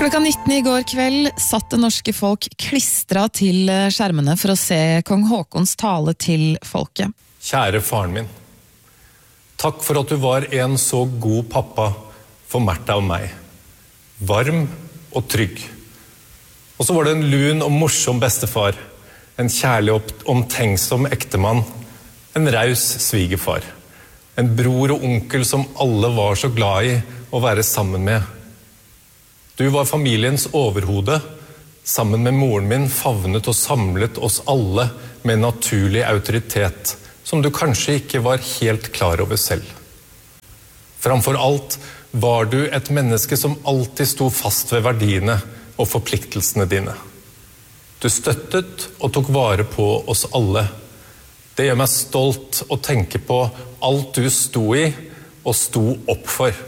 Klokka 19 i går kveld satt det norske folk klistret til skjermene for å se kong Håkons tale til folket. Kjære faren min, takk for at du var en så god pappa for Märtha og meg. Varm og trygg. Og så var det en lun og morsom bestefar, en kjærlig og omtenksom ektemann, en raus svigerfar, en bror og onkel som alle var så glad i å være sammen med. Du var familiens overhode, sammen med moren min favnet og samlet oss alle med naturlig autoritet, som du kanskje ikke var helt klar over selv. Framfor alt var du et menneske som alltid sto fast ved verdiene og forpliktelsene dine. Du støttet og tok vare på oss alle. Det gjør meg stolt å tenke på alt du sto i og sto opp for.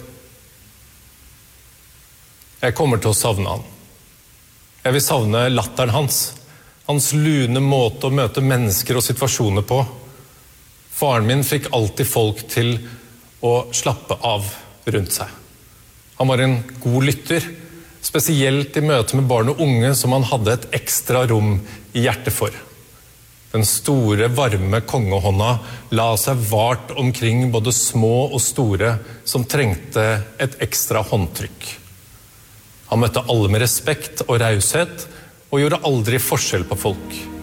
Jeg kommer til å savne han. Jeg vil savne latteren hans, hans lune måte å møte mennesker og situasjoner på. Faren min fikk alltid folk til å slappe av rundt seg. Han var en god lytter, spesielt i møte med barn og unge som han hadde et ekstra rom i hjertet for. Den store, varme kongehånda la seg vart omkring både små og store som trengte et ekstra håndtrykk. Han møtte alle med respekt og raushet, og gjorde aldri forskjell på folk.